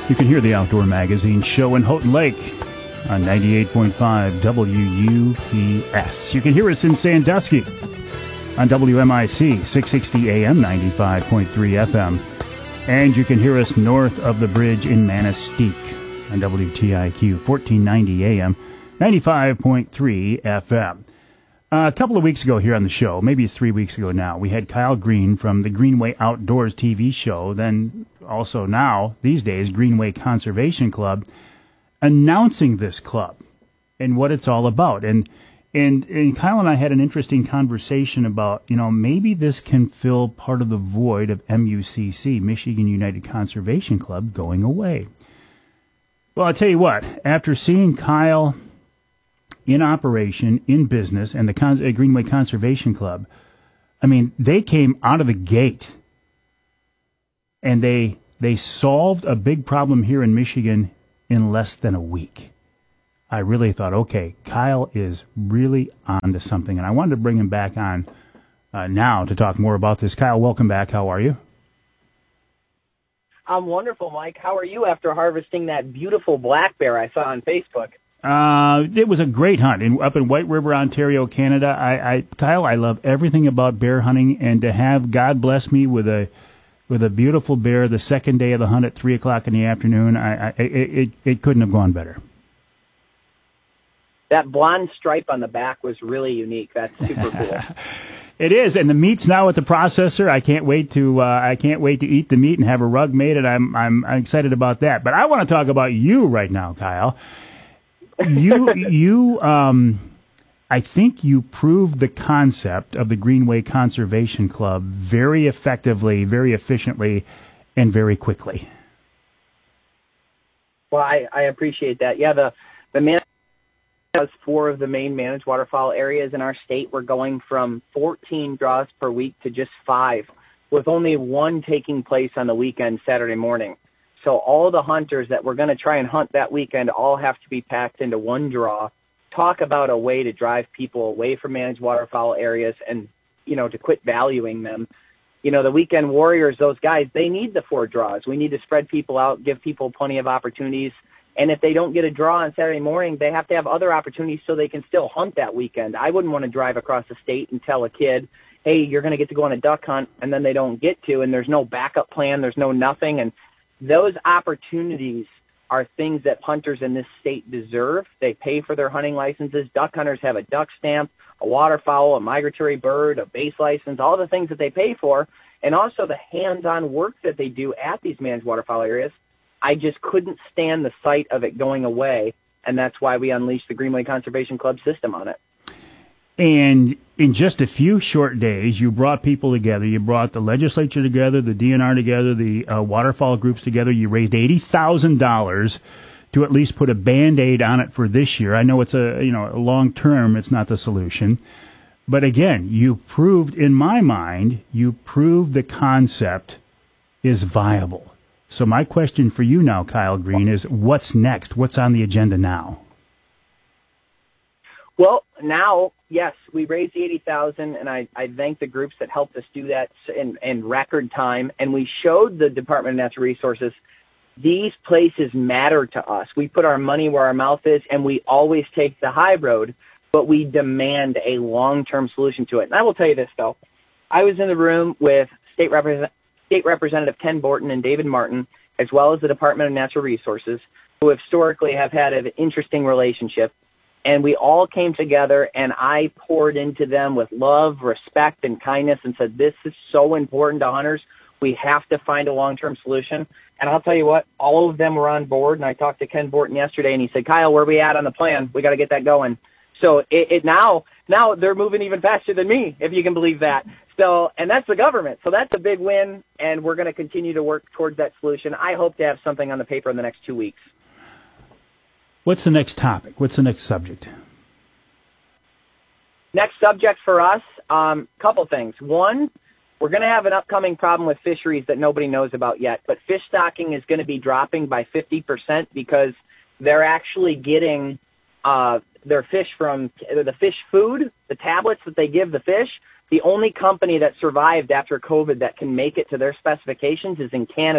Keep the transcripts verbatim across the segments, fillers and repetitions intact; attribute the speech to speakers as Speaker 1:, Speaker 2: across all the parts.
Speaker 1: You can hear the Outdoor Magazine show in Houghton Lake on ninety-eight point five W U P S. You can hear us in Sandusky on W M I C six sixty A M, ninety-five point three F M. And you can hear us north of the bridge in Manistee on W T I Q fourteen ninety A M, ninety-five point three F M. Uh, a couple of weeks ago here on the show, maybe three weeks ago now, we had Kyle Green from the Greenway Outdoors T V show, then also now, these days, Greenway Conservation Club, announcing this club and what it's all about. And, and and Kyle and I had an interesting conversation about, you know, maybe this can fill part of the void of M U C C, Michigan United Conservation Club, going away. Well, I'll tell you what, after seeing Kyle in operation, in business, and the Con- uh, Greenway Conservation Club, I mean, they came out of the gate and they they solved a big problem here in Michigan in less than a week. I really thought, okay, Kyle is really on to something, and I wanted to bring him back on uh, now to talk more about this. Kyle, welcome back. How are you?
Speaker 2: I'm wonderful, Mike. How are you after harvesting that beautiful black bear I saw on Facebook?
Speaker 1: Uh, it was a great hunt in, up in White River, Ontario, Canada. I, I, Kyle, I love everything about bear hunting, and to have God bless me with a with a beautiful bear the second day of the hunt at three o'clock in the afternoon, I, I it, it it couldn't have gone better.
Speaker 2: That blonde stripe on the back was really unique. That's super cool.
Speaker 1: It is, and the meat's now at the processor. I can't wait to uh, I can't wait to eat the meat and have a rug made, and I'm I'm, I'm excited about that. But I want to talk about you right now, Kyle. You, you, um, I think you proved the concept of the Greenway Conservation Club very effectively, very efficiently, and very quickly.
Speaker 2: Well, I, I appreciate that. Yeah, the the man has four of the main managed waterfowl areas in our state. We're going from fourteen draws per week to just five, with only one taking place on the weekend, Saturday morning. So all the hunters that we're going to try and hunt that weekend all have to be packed into one draw. Talk about a way to drive people away from managed waterfowl areas and, you know, to quit valuing them. You know, the weekend warriors, those guys, they need the four draws. We need to spread people out, give people plenty of opportunities. And if they don't get a draw on Saturday morning, they have to have other opportunities so they can still hunt that weekend. I wouldn't want to drive across the state and tell a kid, hey, you're going to get to go on a duck hunt, and then they don't get to, and there's no backup plan, there's no nothing. And those opportunities are things that hunters in this state deserve. They pay for their hunting licenses. Duck hunters have a duck stamp, a waterfowl, a migratory bird, a base license, all the things that they pay for, and also the hands-on work that they do at these managed waterfowl areas. I just couldn't stand the sight of it going away, and that's why we unleashed the Greenway Conservation Club system on it.
Speaker 1: And in just a few short days, you brought people together. You brought the legislature together, the D N R together, the uh, waterfowl groups together. You raised eighty thousand dollars to at least put a Band-Aid on it for this year. I know it's a, you know, long term, it's not the solution. But again, you proved, in my mind, you proved the concept is viable. So my question for you now, Kyle Green, is what's next? What's on the agenda now?
Speaker 2: Well, now, yes, we raised the eighty thousand dollars, and I, I thank the groups that helped us do that in, in record time. And we showed the Department of Natural Resources these places matter to us. We put our money where our mouth is, and we always take the high road, but we demand a long-term solution to it. And I will tell you this, though. I was in the room with State, Represent- State Representative Ken Borton and David Martin, as well as the Department of Natural Resources, who historically have had an interesting relationship. And we all came together, and I poured into them with love, respect, and kindness and said, this is so important to hunters. We have to find a long-term solution. And I'll tell you what, all of them were on board. And I talked to Ken Borton yesterday, and he said, Kyle, where are we at on the plan? We got to get that going. So it, it now, now they're moving even faster than me, if you can believe that. So, and that's the government. So that's a big win, and we're going to continue to work towards that solution. I hope to have something on the paper in the next two weeks.
Speaker 1: What's the next topic? What's the next subject?
Speaker 2: Next subject for us, um, couple things. One, we're going to have an upcoming problem with fisheries that nobody knows about yet, but fish stocking is going to be dropping by fifty percent because they're actually getting uh, their fish from the fish food, the tablets that they give the fish. The only company that survived after COVID that can make it to their specifications is in Canada.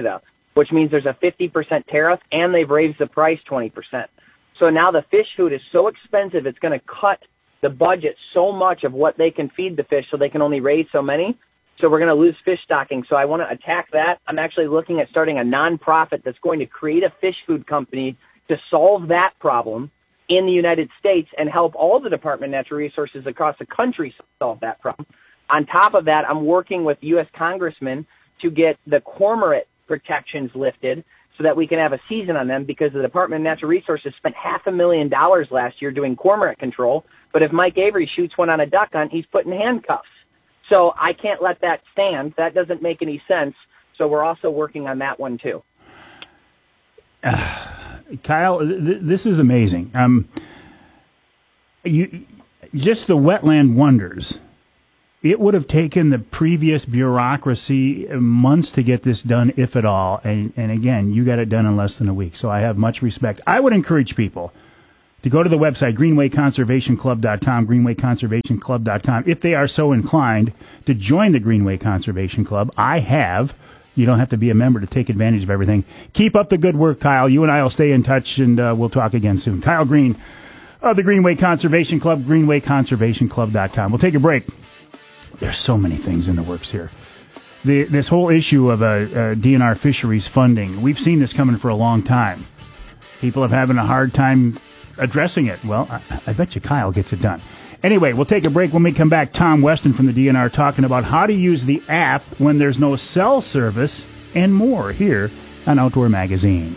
Speaker 2: which means there's a fifty percent tariff, and they've raised the price twenty percent. So now the fish food is so expensive, it's going to cut the budget so much of what they can feed the fish, so they can only raise so many. So we're going to lose fish stocking. So I want to attack that. I'm actually looking at starting a nonprofit that's going to create a fish food company to solve that problem in the United States and help all the Department of Natural Resources across the country solve that problem. On top of that, I'm working with U S congressmen to get the cormorant protections lifted so that we can have a season on them, because the Department of Natural Resources spent half a million dollars last year doing cormorant control. But if Mike Avery shoots one on a duck hunt, he's put in handcuffs. So I can't let that stand. That doesn't make any sense. So we're also working on that one too.
Speaker 1: Uh, Kyle, th- this is amazing. Um, you, just the wetland wonders. It would have taken the previous bureaucracy months to get this done, if at all. And, and again, you got it done in less than a week. So I have much respect. I would encourage people to go to the website, greenway conservation club dot com, greenway conservation club dot com, if they are so inclined to join the Greenway Conservation Club. I have. You don't have to be a member to take advantage of everything. Keep up the good work, Kyle. You and I will stay in touch, and uh, we'll talk again soon. Kyle Green of the Greenway Conservation Club, greenway conservation club dot com. We'll take a break. There's so many things in the works here. The, this whole issue of uh, uh, D N R fisheries funding, we've seen this coming for a long time. People are having a hard time addressing it. Well, I, I bet you Kyle gets it done. Anyway, we'll take a break. When we come back, Tom Weston from the D N R talking about how to use the app when there's no cell service and more here on Outdoor Magazine.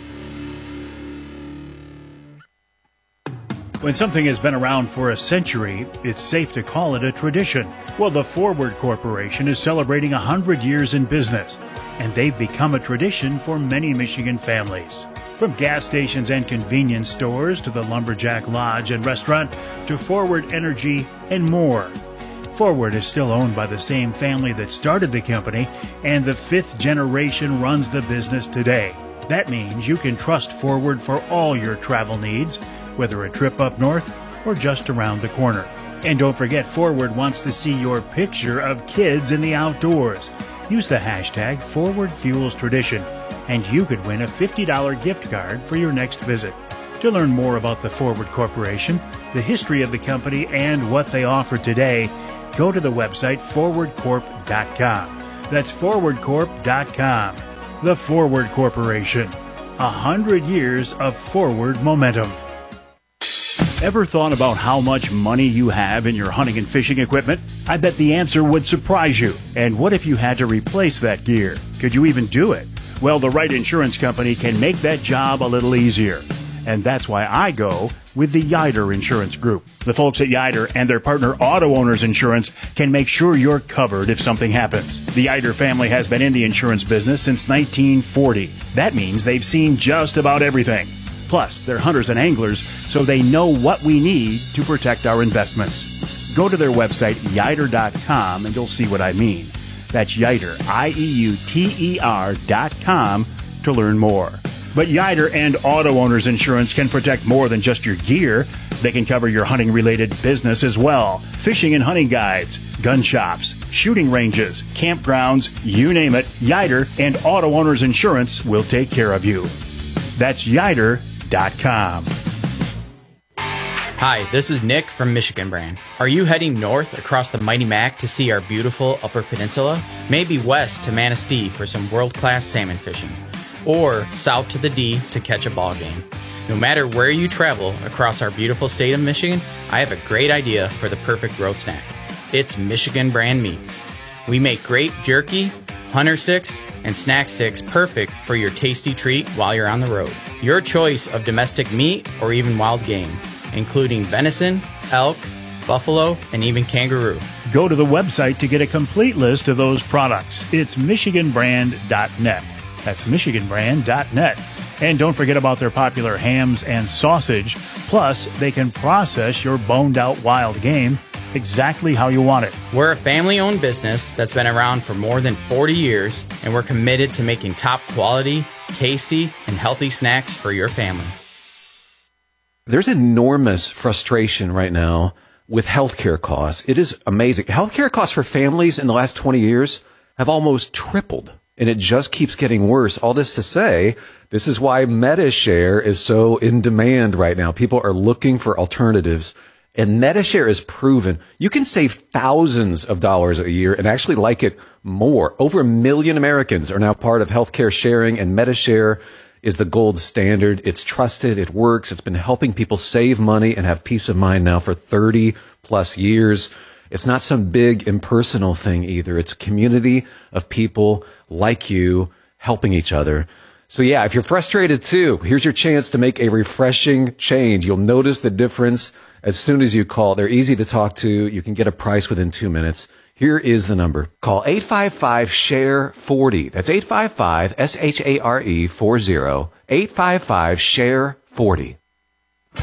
Speaker 1: When something has been around for a century, it's safe to call it a tradition. Well, the Forward Corporation is celebrating one hundred years in business, and they've become a tradition for many Michigan families. From gas stations and convenience stores to the Lumberjack Lodge and restaurant to Forward Energy and more. Forward is still owned by the same family that started the company, and the fifth generation runs the business today. That means you can trust Forward for all your travel needs, whether a trip up north or just around the corner. And don't forget, Forward wants to see your picture of kids in the outdoors. Use the hashtag ForwardFuelsTradition, and you could win a fifty dollars gift card for your next visit. To learn more about the Forward Corporation, the history of the company, and what they offer today, go to the website forward corp dot com. That's forward corp dot com. The Forward Corporation. A hundred years of forward momentum. Ever thought about how much money you have in your hunting and fishing equipment? I bet the answer would surprise you. And what if you had to replace that gear? Could you even do it? Well, the right insurance company can make that job a little easier. And that's why I go with the Yider Insurance Group. The folks at Yider and their partner Auto Owners Insurance can make sure you're covered if something happens. The Yider family has been in the insurance business since nineteen forty. That means they've seen just about everything. Plus, they're hunters and anglers, so they know what we need to protect our investments. Go to their website, yider dot com, and you'll see what I mean. That's Yider, I E U T E R dot com, to learn more. But Yider and Auto Owners Insurance can protect more than just your gear. They can cover your hunting-related business as well. Fishing and hunting guides, gun shops, shooting ranges, campgrounds, you name it, Yider and Auto Owners Insurance will take care of you. That's Yider dot com.
Speaker 3: Hi, this is Nick from Michigan Brand. Are you heading north across the Mighty Mac to see our beautiful Upper Peninsula? Maybe west to Manistee for some world-class salmon fishing? Or south to the D to catch a ball game? No matter where you travel across our beautiful state of Michigan, I have a great idea for the perfect road snack. It's Michigan Brand Meats. We make great jerky, hunter sticks, and snack sticks perfect for your tasty treat while you're on the road. Your choice of domestic meat or even wild game, including venison, elk, buffalo, and even kangaroo.
Speaker 1: Go to the website to get a complete list of those products. It's michigan brand dot net. That's michigan brand dot net. And don't forget about their popular hams and sausage. Plus, they can process your boned-out wild game exactly how you want it.
Speaker 3: We're a family-owned business that's been around for more than forty years, and we're committed to making top-quality, tasty, and healthy snacks for your family.
Speaker 4: There's enormous frustration right now with healthcare costs. It is amazing. Healthcare costs for families in the last twenty years have almost tripled. and it just keeps getting worse. All this to say, this is why MediShare is so in demand right now. People are looking for alternatives, and MediShare is proven. You can save thousands of dollars a year and actually like it more. Over a million Americans are now part of healthcare sharing, and MediShare is the gold standard. It's trusted. It works. It's been helping people save money and have peace of mind now for thirty plus years. It's not some big impersonal thing either. It's a community of people like you helping each other. So yeah, if you're frustrated too, here's your chance to make a refreshing change. You'll notice the difference as soon as you call. They're easy to talk to. You can get a price within two minutes. Here is the number. Call eight five five, S H A R E, forty. That's eight five five, S H A R E, forty. eight five five, S H A R E, forty.